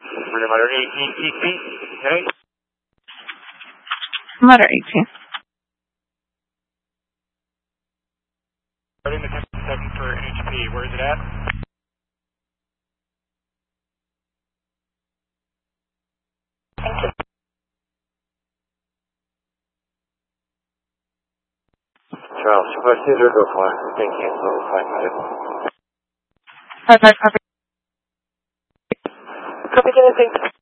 Motor 18 TP, okay? Motor 18. Starting the 10.7 for NHP, where is it at? Thank you. Charles, request 004, thank you, level 55. 55, copy. Copy, Genesee.